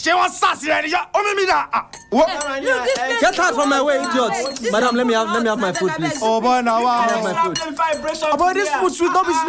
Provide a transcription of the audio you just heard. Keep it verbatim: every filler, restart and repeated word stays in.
she was sassy and you oh me that. Get out from my way, idiot. Madam, let me have let me have my food, please. Oh boy, now Let me have my food. about this food sweet, don't be